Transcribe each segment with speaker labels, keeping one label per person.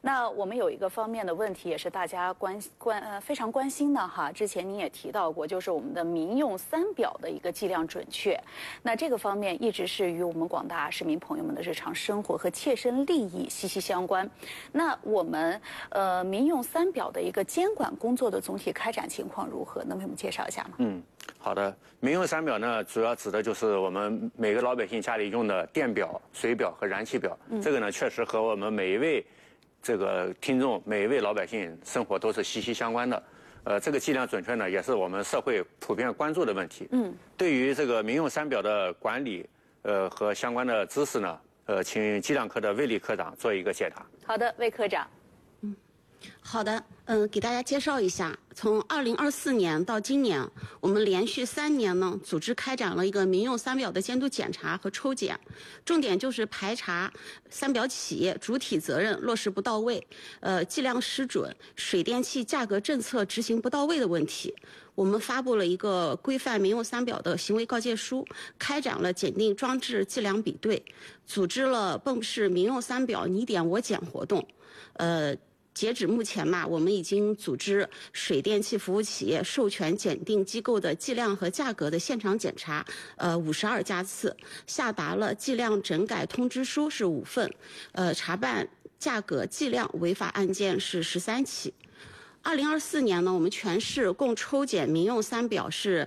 Speaker 1: 那我们有一个方面的问题，也是大家非常关心的哈。之前您也提到过，就是我们的民用3表的一个计量准确。那这个方面一直是与我们广大市民朋友们的日常生活和切身利益息息相关。那我们民用3表的一个监管工作的总体开展情况如何？能为我们介绍一下吗？
Speaker 2: 好的，民用3表呢，主要指的就是我们每个老百姓家里用的电表、水表和燃气表。这个呢，确实和我们每一位这个听众、每一位老百姓生活都是息息相关的。这个计量准确呢，也是我们社会普遍关注的问题。对于这个民用3表的管理，和相关的知识呢，请计量科的魏丽科长做一个解答。
Speaker 1: 好的，魏科长。
Speaker 3: 好的，给大家介绍一下，从2024年到今年，我们连续3年呢，组织开展了一个民用3表的监督检查和抽检，重点就是排查3表企业主体责任落实不到位，计量失准、水电气价格政策执行不到位的问题。我们发布了一个规范民用3表的行为告诫书，开展了检定装置计量比对，组织了蚌市民用3表你点我检活动，截止目前嘛，我们已经组织水电气服务企业授权检定机构的计量和价格的现场检查，52家次，下达了计量整改通知书是5份，查办价格计量违法案件是13起。2024年呢，我们全市共抽检民用3表是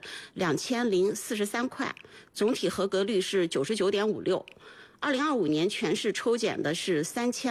Speaker 3: 2043块，总体合格率是99.56%。2025年全市抽检的是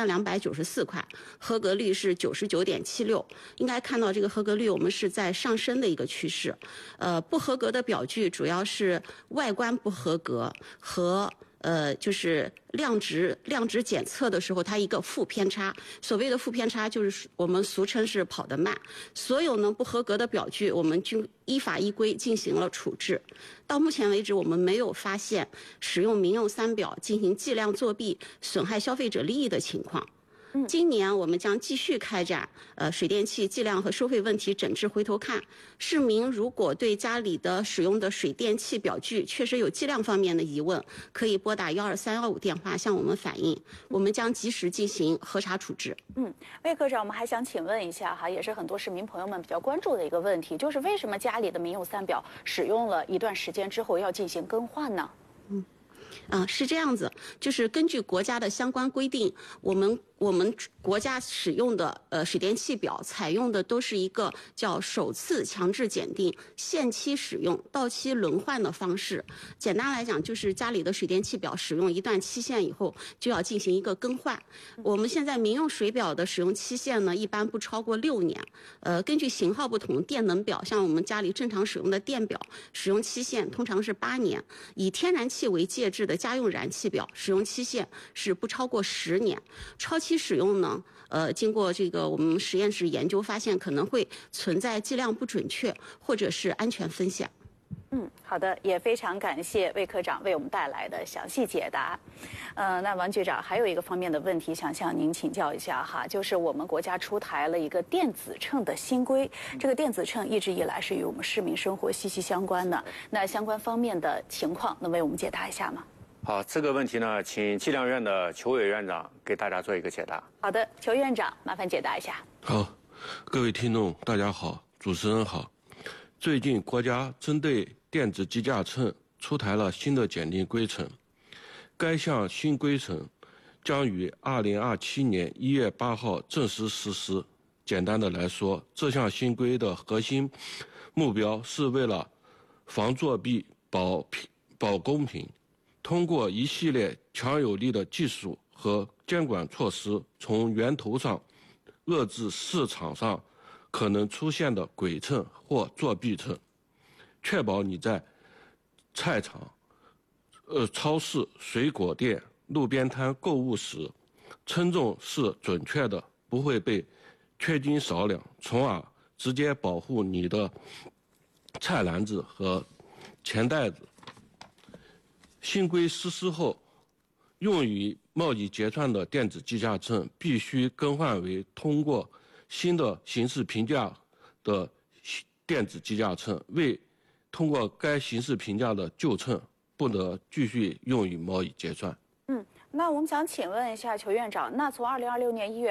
Speaker 3: 3294块，合格率是99.76%。应该看到这个合格率我们是在上升的一个趋势。不合格的表具主要是外观不合格和就是量值检测的时候，它一个负偏差。所谓的负偏差，就是我们俗称是跑得慢。所有呢不合格的表具，我们均依法依规进行了处置。到目前为止，我们没有发现使用民用3表进行计量作弊、损害消费者利益的情况。今年我们将继续开展水电气计量和收费问题整治回头看。市民如果对家里的使用的水电气表具确实有计量方面的疑问，可以拨打12315电话向我们反映，我们将及时进行核查处置。
Speaker 1: 魏科长，我们还想请问一下哈，也是很多市民朋友们比较关注的一个问题，就是为什么家里的民用3表使用了一段时间之后要进行更换呢？
Speaker 3: 是这样子，就是根据国家的相关规定，我们国家使用的水电气表采用的都是一个叫首次强制检定、限期使用、到期轮换的方式。简单来讲，就是家里的水电气表使用一段期限以后，就要进行一个更换。我们现在民用水表的使用期限呢，一般不超过6年。根据型号不同，电能表像我们家里正常使用的电表，使用期限通常是8年；以天然气为介质的家用燃气表，使用期限是不超过10年。超期使用呢，经过这个我们实验室研究发现，可能会存在计量不准确或者是安全风险。
Speaker 1: 好的，也非常感谢魏科长为我们带来的详细解答。那王局长还有一个方面的问题想向您请教一下哈，就是我们国家出台了一个电子秤的新规，这个电子秤一直以来是与我们市民生活息息相关的。那相关方面的情况，能为我们解答一下吗？
Speaker 2: 好，这个问题呢，请计量院的裘伟院长给大家做一个解答。
Speaker 1: 好的，裘院长，麻烦解答一下。
Speaker 4: 好，各位听众大家好，主持人好。最近国家针对电子计价秤出台了新的检定规程，该项新规程将于2027年1月8号正式实施。简单的来说，这项新规的核心目标是为了防作弊、保公平，通过一系列强有力的技术和监管措施，从源头上遏制市场上可能出现的鬼秤或作弊秤，确保你在菜场、超市、水果店、路边摊购物时，称重是准确的，不会被缺斤少两，从而直接保护你的菜篮子和钱袋子。新规实施后，用于贸易结算的电子计价秤必须更换为通过新的形式评价的电子计价秤，未通过该形式评价的旧秤不得继续用于贸易结算。
Speaker 1: 那我们想请问一下裘院长，那从2026年1月